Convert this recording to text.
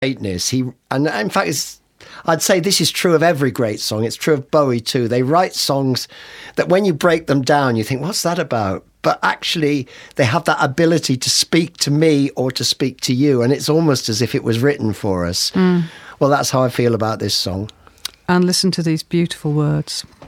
greatness. And in fact, I'd say this is true of every great song. It's true of Bowie too. They write songs that when you break them down, you think, what's that about? But actually, they have that ability to speak to me or to speak to you. And it's almost as if it was written for us. Well, that's how I feel about this song. And listen to these beautiful words.